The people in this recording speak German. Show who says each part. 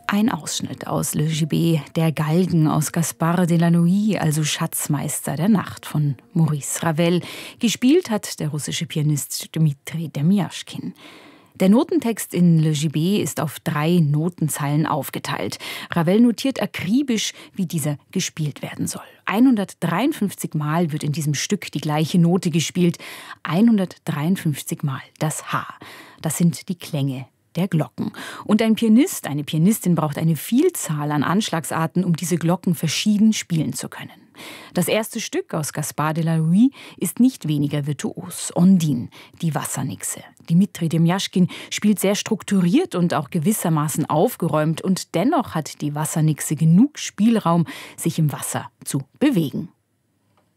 Speaker 1: Ein Ausschnitt aus Le Gibet, der Galgen aus Gaspard de la Nuit, also Schatzmeister der Nacht von Maurice Ravel. Gespielt hat der russische Pianist Dmitri Demjaschkin. Der Notentext in Le Gibet ist auf 3 Notenzeilen aufgeteilt. Ravel notiert akribisch, wie dieser gespielt werden soll. 153 Mal wird in diesem Stück die gleiche Note gespielt. 153 Mal das H. Das sind die Klänge der Glocken. Und ein Pianist, eine Pianistin braucht eine Vielzahl an Anschlagsarten, um diese Glocken verschieden spielen zu können. Das erste Stück aus Gaspard de la Nuit ist nicht weniger virtuos. Ondine, die Wassernixe. Dmitri Demjaschkin spielt sehr strukturiert und auch gewissermaßen aufgeräumt, und dennoch hat die Wassernixe genug Spielraum, sich im Wasser zu bewegen.